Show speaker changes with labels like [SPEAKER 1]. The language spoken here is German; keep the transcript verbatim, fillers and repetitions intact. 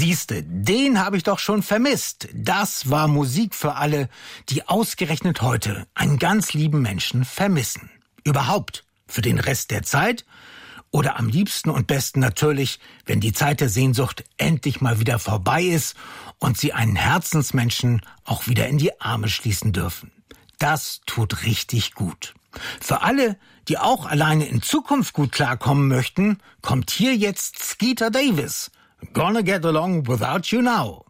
[SPEAKER 1] Siehste, den habe ich doch schon vermisst. Das war Musik für alle, die ausgerechnet heute einen ganz lieben Menschen vermissen. Überhaupt, für den Rest der Zeit oder am liebsten und besten natürlich, wenn die Zeit der Sehnsucht endlich mal wieder vorbei ist und Sie einen Herzensmenschen auch wieder in die Arme schließen dürfen. Das tut richtig gut. Für alle, die auch alleine in Zukunft gut klarkommen möchten, kommt hier jetzt Skeeter Davis. Gonna Get Along Without You Now.